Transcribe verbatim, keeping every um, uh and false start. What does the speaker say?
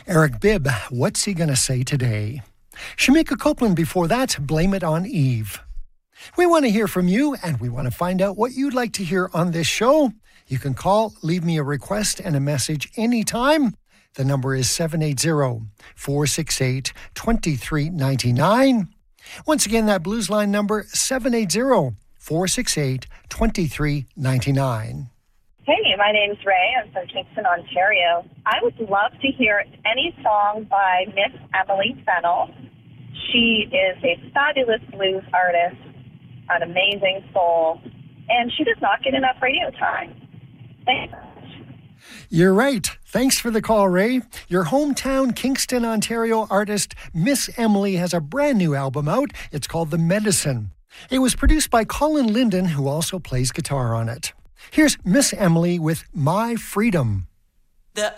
Eric Bibb, what's he going to say today? Shamika Copeland before that, Blame It on Eve. We want to hear from you, and we want to find out what you'd like to hear on this show. You can call, leave me a request and a message anytime. The number is seven eight zero, four six eight, two three nine nine. Once again, that Blues Line number, seven eight zero, four six eight, two three nine nine. Hey, my name's Ray. I'm from Kingston, Ontario. I would love to hear any song by Miss Emily Fennell. She is a fabulous blues artist, an amazing soul, and she does not get enough radio time. Thanks. You're right. Thanks for the call, Ray. Your hometown Kingston, Ontario artist, Miss Emily, has a brand new album out. It's called The Medicine. It was produced by Colin Linden, who also plays guitar on it. Here's Miss Emily with My Freedom.